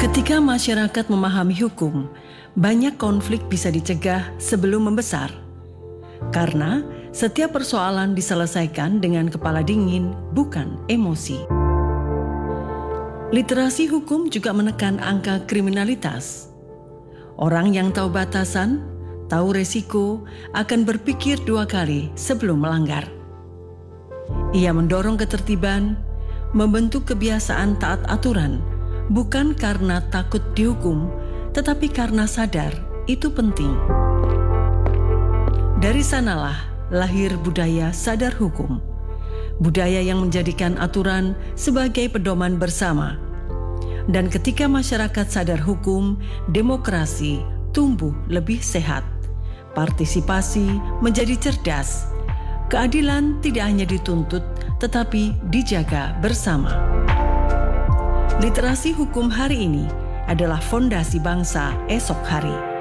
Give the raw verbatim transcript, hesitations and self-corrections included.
Ketika masyarakat memahami hukum, banyak konflik bisa dicegah sebelum membesar. Karena setiap persoalan diselesaikan dengan kepala dingin, bukan emosi. Literasi hukum juga menekan angka kriminalitas. Orang yang tahu batasan, tahu resiko, akan berpikir dua kali sebelum melanggar. Ia mendorong ketertiban, membentuk kebiasaan taat aturan, bukan karena takut dihukum, tetapi karena sadar itu penting. Dari sanalah lahir budaya sadar hukum, budaya yang menjadikan aturan sebagai pedoman bersama. Dan ketika masyarakat sadar hukum, demokrasi tumbuh lebih sehat, partisipasi menjadi cerdas, keadilan tidak hanya dituntut, tetapi dijaga bersama. Literasi hukum hari ini adalah fondasi bangsa esok hari.